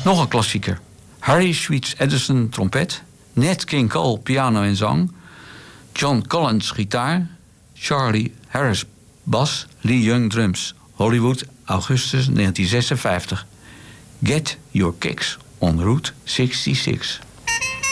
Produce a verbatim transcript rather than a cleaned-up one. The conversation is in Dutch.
Nog een klassieker. Harry Sweets Edison trompet. Nat King Cole piano en zang. John Collins gitaar. Charlie Harris bas. Lee Young drums. Hollywood, augustus negentien zesenvijftig. Get your kicks on Route zesenzestig.